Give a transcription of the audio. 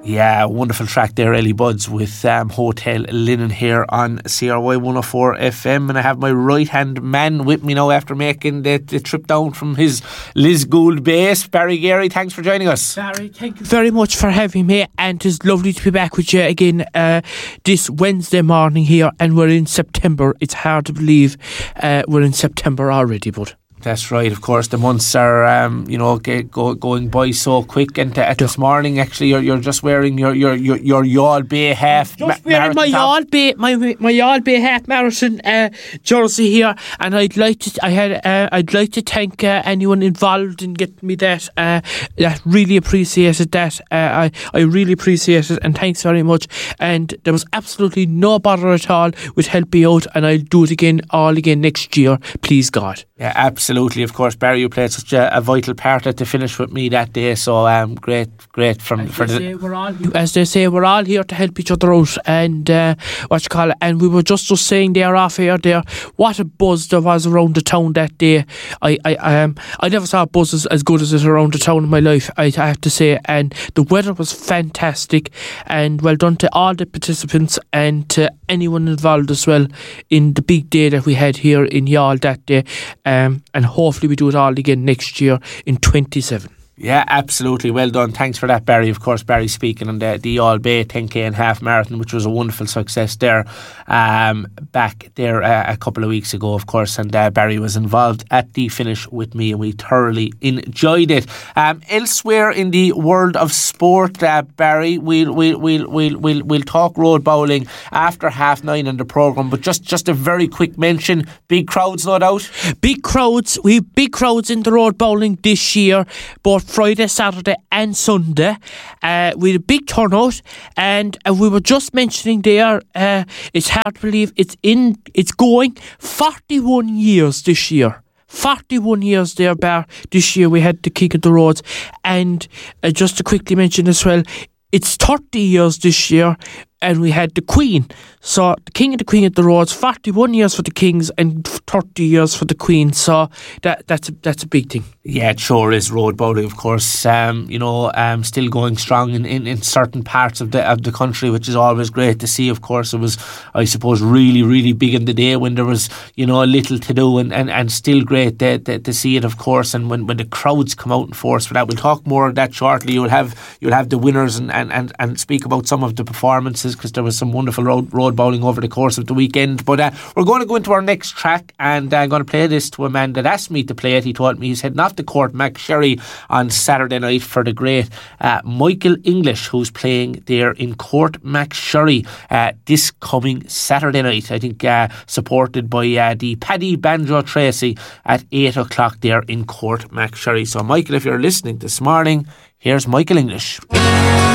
Yeah, wonderful track there, Ellie Buds with Hotel Linen here on CRY 104 FM. And I have my right hand man with me now after making the trip down from his Lisgould base. Barry Gary, thanks for joining us. Barry, thank you very much for having me, and it's lovely to be back with you again this Wednesday morning here, and we're in September. It's hard to believe we're in September already, but that's right, of course. The months are, going by so quick. And this morning, actually, you're just wearing your Yall Bay half. Just wearing my Yall Bay, my Yall Bay half marathon jersey here, and I'd like to thank anyone involved in getting me that. That really appreciated that. I really appreciate it, and thanks very much. And there was absolutely no bother at all with helping out, and I'll do it all again next year, please God. Yeah, absolutely. Of course, Barry, you played such a vital part at the finish with me that day. So great. As they say, we're all here to help each other out. And and we were just saying there off air there, what a buzz there was around the town that day. I never saw a buzz as good as it around the town in my life, I have to say. And the weather was fantastic. And well done to all the participants and to anyone involved as well in the big day that we had here in Yall that day. And hopefully we do it all again next year in 27. Yeah, absolutely. Well done. Thanks for that, Barry. Of course, Barry speaking on the Yall Bay 10k and half marathon, which was a wonderful success there back there a couple of weeks ago, of course. And Barry was involved at the finish with me, and we thoroughly enjoyed it. Elsewhere in the world of sport, Barry, we'll talk road bowling after 9:30 on the programme. But just a very quick mention: big crowds, no doubt. Big crowds. We have big crowds in the road bowling this year, both Friday, Saturday and Sunday. We had a big turnout, and we were just mentioning there, it's hard to believe it's going 41 years this year. 41 years there, Bar. This year we had the King of the Roads. And just to quickly mention as well, it's 30 years this year, and we had the Queen. So the King and the Queen of the Roads, 41 years for the Kings and 30 years for the Queen. So that's a big thing. Yeah, it sure is. Road bowling, of course, still going strong in certain parts of the country, which is always great to see. Of course, it was, I suppose, really, really big in the day when there was, a little to do, and still great to see it, of course. And when the crowds come out in force for that, we'll talk more of that shortly. You'll have the winners and speak about some of the performances, because there was some wonderful road bowling over the course of the weekend. But we're going to go into our next track, and I'm going to play this to a man that asked me to play it. He told me he's heading off to Court MacSherry on Saturday night for the great Michael English, who's playing there in Court MacSherry this coming Saturday night. I think supported by the Paddy Banjo Tracy at 8 o'clock there in Court MacSherry. So Michael, if you're listening this morning, here's Michael English.